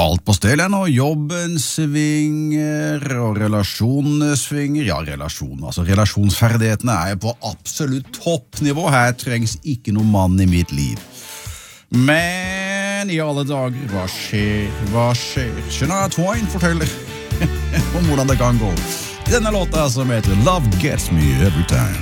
alt på stell nå. Jobben svinger, og relasjonene svinger. Ja, relasjonsferdighetene på absolutt toppnivå. Her trengs ikke noen mann i mitt liv. Men i alle dager, hva skjer? Shania Twain forteller om hvordan det kan gå. I denne låta som heter Love Gets Me Every Time.